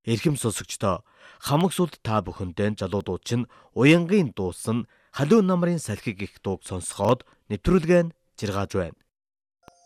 Эрхэм сонсогчдоо хамаг сүлд та бүхэндээ залуудууд чинь уянгийн дуусан халуун намрын салхиг гэх дууг сонсоход нэвтрүүлгээ нь жиргааж байна.